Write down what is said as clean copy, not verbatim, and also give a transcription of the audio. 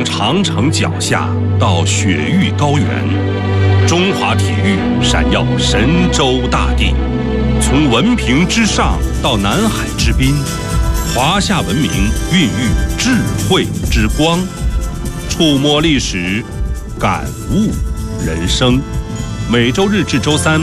从长城脚下到雪域高原，中华体育闪耀神州大地；从文凭之上到南海之滨，华夏文明孕育智慧之光。触摸历史，感悟人生。每周日至周三